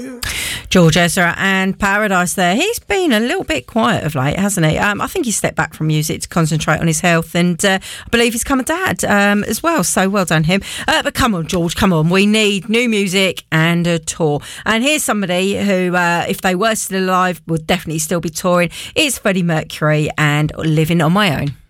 George Ezra and Paradise there. He's been a little bit quiet of late, hasn't he? I think he stepped back from music to concentrate on his health, and I believe he's become a dad as well, so well done him. But come on, George, come on. We need new music and a tour. And here's somebody who, if they were still alive, would definitely still be touring. It's Freddie Mercury and Living on My Own.